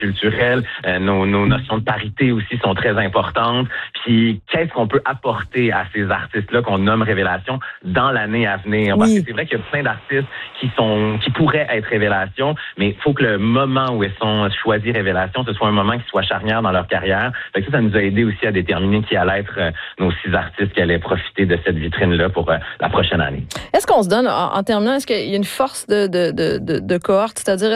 culturelle, nos notions de parité aussi sont très importantes. Puis qu'est-ce qu'on peut apporter à ces artistes-là qu'on nomme révélation dans l'année à venir? Parce que c'est vrai qu'il y a plein d'artistes qui pourraient être révélations, mais il faut que le moment où elles sont choisies révélations, ce soit un moment qui soit charnière dans leur carrière. Fait que ça nous a aidé aussi à déterminer qui allait être nos 6 artistes qui allaient profiter de cette vitrine-là pour la prochaine année. Est-ce qu'on se donne, en terminant, est-ce qu'il y a une force de cohorte? C'est-à-dire,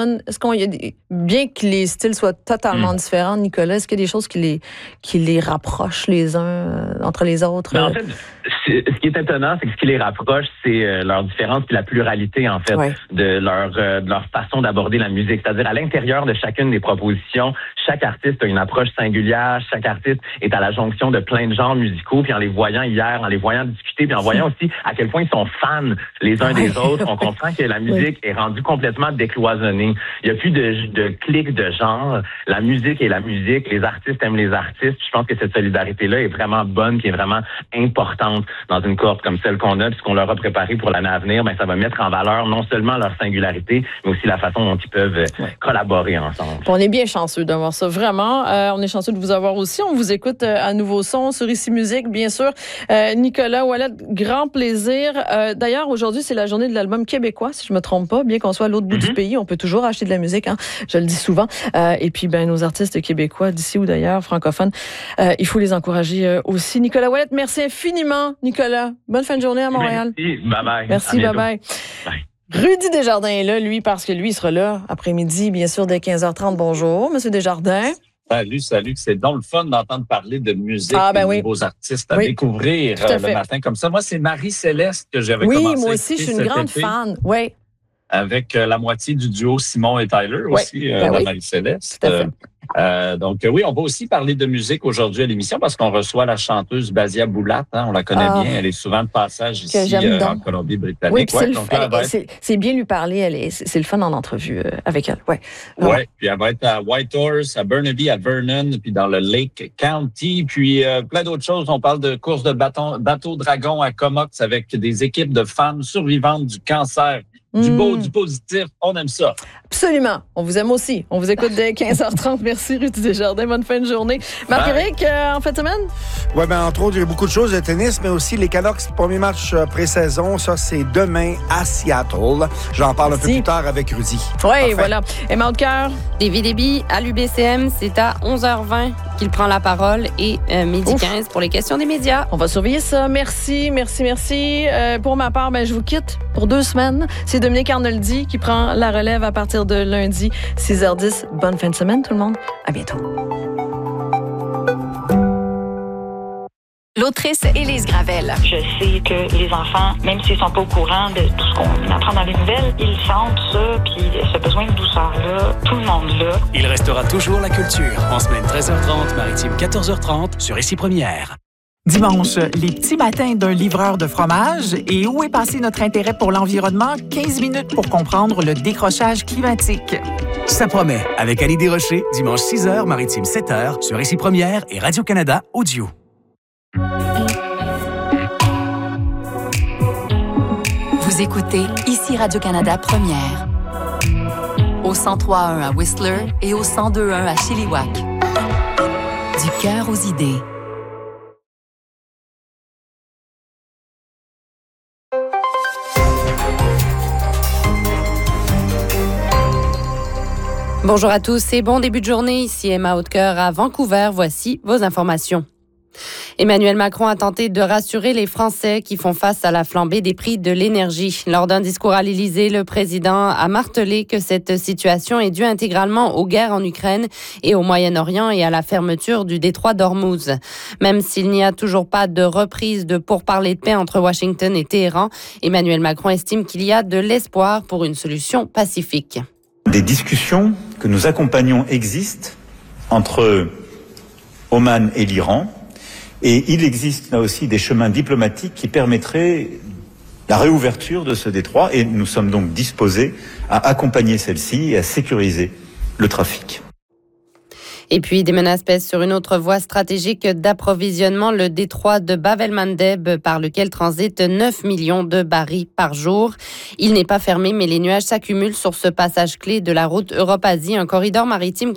bien que les styles soient totalement différents, Nicolas, est-ce qu'il y a des choses qui les rapprochent les uns entre les autres? Mais en fait, ce qui est étonnant, c'est que ce qui les rapproche, c'est leur différence et la pluralité, en fait, de leur façon d'aborder la musique. C'est-à-dire, à l'intérieur de chacune des propositions, chaque artiste a une approche singulière, chaque artiste est à la jonction de plein de genres musicaux, puis en les voyant hier, en les voyant discuter, puis en voyant aussi à quel point ils sont fans les uns des autres, on comprend que la musique est rendue complètement décloisonnée. Il n'y a plus de clics de genre. La musique est la musique, les artistes aiment les artistes. Je pense que cette solidarité-là est vraiment bonne, qui est vraiment importante dans une cohorte comme celle qu'on a, puis ce qu'on leur a préparé pour l'année à venir, ben ça va mettre en valeur non seulement leur singularité, mais aussi la façon dont ils peuvent collaborer ensemble. On est bien chanceux d'avoir ça, vraiment. On est chanceux de vous avoir aussi. On vous écoute à Nouveau Son sur Ici Musique, bien sûr. Nicolas Ouellet, grand plaisir. D'ailleurs, aujourd'hui, c'est la journée de l'album québécois, si je me trompe pas. Bien qu'on soit à l'autre bout du pays, on peut toujours acheter de la musique, hein, je le dis souvent. Et puis, nos artistes québécois, d'ici ou d'ailleurs, francophones, il faut les encourager aussi. Nicolas Ouellet, merci infiniment, Nicolas. Bonne fin de journée à Montréal. Merci, bye-bye. Merci, bye-bye. Rudy Desjardins est là, lui, parce que lui, il sera là après-midi, bien sûr, dès 15h30. Bonjour, Monsieur Desjardins. Salut. C'est donc le fun d'entendre parler de musique et de nouveaux artistes à découvrir le matin comme ça. Moi, c'est Marie-Céleste que j'avais commencé à écouter. Oui, moi aussi, je suis une grande fan. Oui. Avec la moitié du duo Simon et Tyler aussi, Marie-Céleste. Tout à fait. Donc, on va aussi parler de musique aujourd'hui à l'émission parce qu'on reçoit la chanteuse Basia Boulat. Hein, on la connaît bien. Elle est souvent de passage ici en Colombie-Britannique. Oui, c'est bien lui parler. C'est le fun en entrevue avec elle. Oui, puis elle va être à Whitehorse, à Burnaby, à Vernon, puis dans le Lake County. Puis plein d'autres choses. On parle de courses de bateau-dragon à Comox avec des équipes de femmes survivantes du cancer. Du beau, du positif, on aime ça. Absolument. On vous aime aussi. On vous écoute dès 15h30. Merci, Rudy Desjardins. Bonne fin de journée. Marc-Éric, en fin de semaine? Oui, entre autres, il y a beaucoup de choses de tennis, mais aussi les Canucks, premier match pré-saison. Ça, c'est demain à Seattle. J'en parle un peu plus tard avec Rudy. Oui, voilà. Emma Haute-Cœur. David Déby à l'UBCM, c'est à 11h20 qu'il prend la parole et midi 15 pour les questions des médias. On va surveiller ça. Merci. Pour ma part, je vous quitte pour 2 semaines. C'est Dominique Arnoldi qui prend la relève à partir de lundi, 6h10. Bonne fin de semaine, tout le monde. À bientôt. L'autrice Élise Gravel. Je sais que les enfants, même s'ils sont pas au courant de tout ce qu'on apprend dans les nouvelles, ils sentent ça, puis ce besoin de douceur-là, tout le monde là. Il restera toujours la culture. En semaine 13h30, maritime 14h30, sur Ici Première. Dimanche, les petits matins d'un livreur de fromage. Et où est passé notre intérêt pour l'environnement? 15 minutes pour comprendre le décrochage climatique. Ça promet, avec Annie Desrochers, dimanche 6h, maritime 7h, sur Ici Première et Radio-Canada Audio. Vous écoutez Ici Radio-Canada Première. Au 103.1 à Whistler et au 102.1 à Chilliwack. Du cœur aux idées. Bonjour à tous et bon début de journée. Ici Emma Haute-Cœur à Vancouver. Voici vos informations. Emmanuel Macron a tenté de rassurer les Français qui font face à la flambée des prix de l'énergie. Lors d'un discours à l'Élysée, le président a martelé que cette situation est due intégralement aux guerres en Ukraine et au Moyen-Orient et à la fermeture du détroit d'Ormuz. Même s'il n'y a toujours pas de reprise de pourparlers de paix entre Washington et Téhéran, Emmanuel Macron estime qu'il y a de l'espoir pour une solution pacifique. Des discussions que nous accompagnons existent entre Oman et l'Iran. Et il existe là aussi des chemins diplomatiques qui permettraient la réouverture de ce détroit et nous sommes donc disposés à accompagner celle-ci et à sécuriser le trafic. Et puis, des menaces pèsent sur une autre voie stratégique d'approvisionnement, le détroit de Bab el-Mandeb, par lequel transitent 9 millions de barils par jour. Il n'est pas fermé, mais les nuages s'accumulent sur ce passage clé de la route Europe-Asie, un corridor maritime qui